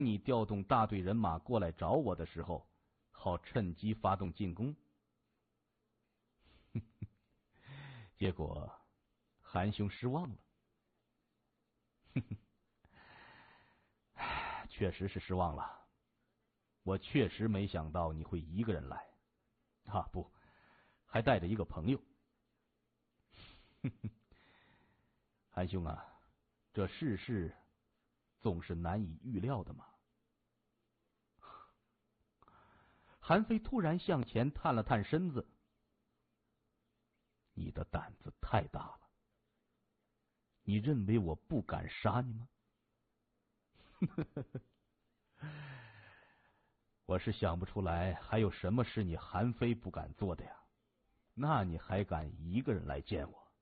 你调动大队人马过来找我的时候，好趁机发动进攻。结果韩兄失望了。确实是失望了，我确实没想到你会一个人来，啊不，还带着一个朋友。韩兄啊，这世事总是难以预料的嘛。韩非突然向前探了探身子，你的胆子太大了，你认为我不敢杀你吗？我是想不出来还有什么是你韩非不敢做的呀，那你还敢一个人来见我？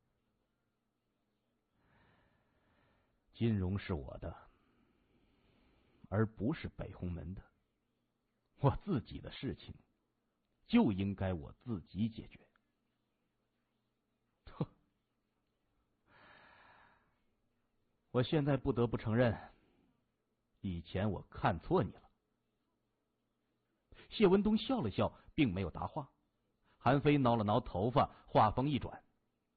金荣是我的，而不是北红门的，我自己的事情就应该我自己解决。我现在不得不承认，以前我看错你了。谢文东笑了笑，并没有答话。韩非挠了挠头发，话锋一转，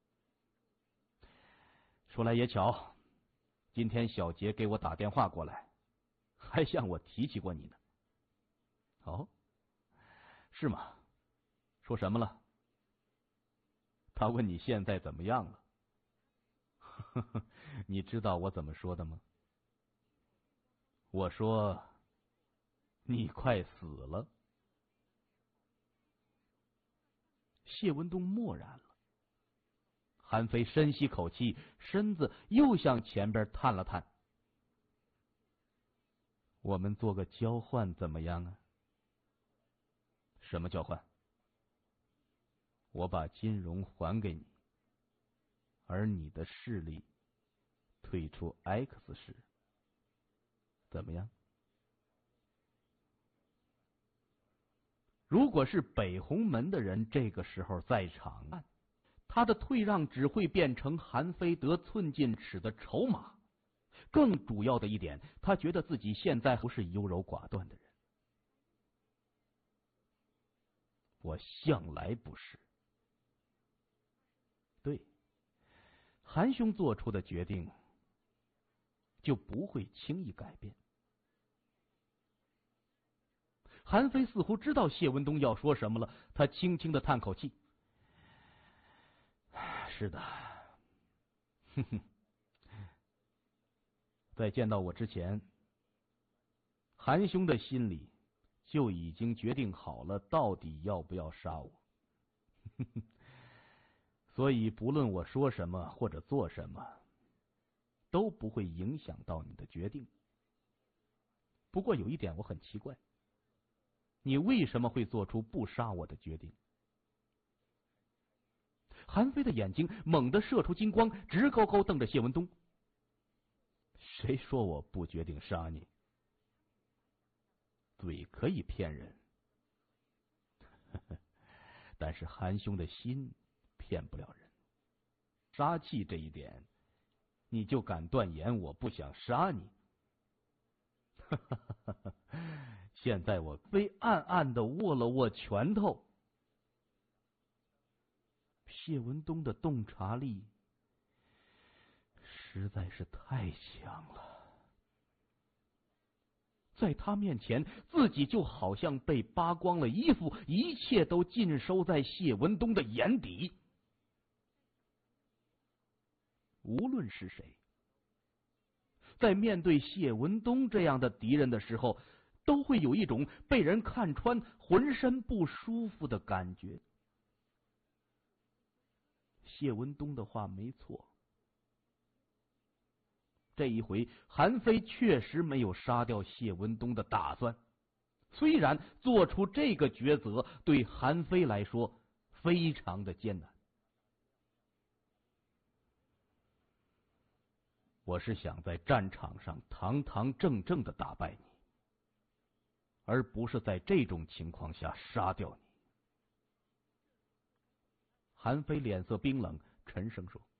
说来也巧，今天小杰给我打电话过来，还向我提起过你呢。哦，是吗？说什么了？他问你现在怎么样了？你知道我怎么说的吗？我说你快死了。谢文东默然了。韩非深吸口气，身子又向前边探了探。我们做个交换怎么样啊？什么交换？我把金荣还给你，而你的势力退出 X 市，怎么样？如果是北红门的人这个时候在场，他的退让只会变成韩非得寸进尺的筹码。更主要的一点，他觉得自己现在不是优柔寡断的人。我向来不是。对，韩兄做出的决定就不会轻易改变。韩非似乎知道谢文东要说什么了，他轻轻的叹口气。是的，哼哼，在见到我之前，韩兄的心里就已经决定好了到底要不要杀我。所以不论我说什么或者做什么，都不会影响到你的决定。不过有一点我很奇怪，你为什么会做出不杀我的决定？韩非的眼睛猛地射出金光，直勾勾瞪着谢文东。谁说我不决定杀你？嘴可以骗人，但是韩兄的心骗不了人。杀气这一点，你就敢断言我不想杀你？现在我非暗暗的握了握拳头。谢文东的洞察力实在是太强了，在他面前，自己就好像被扒光了衣服，一切都尽收在谢文东的眼底。无论是谁，在面对谢文东这样的敌人的时候，都会有一种被人看穿、浑身不舒服的感觉。谢文东的话没错，这一回韩非确实没有杀掉谢文东的打算。虽然做出这个抉择对韩非来说非常的艰难。我是想在战场上堂堂正正的打败你，而不是在这种情况下杀掉你。韩非脸色冰冷，沉声说。